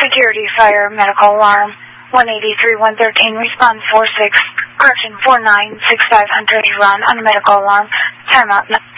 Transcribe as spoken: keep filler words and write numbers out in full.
Security, fire, medical alarm. one eighty-three one thirteen, respond four six, correction four nine six five hundred, run on a medical alarm. Timeout.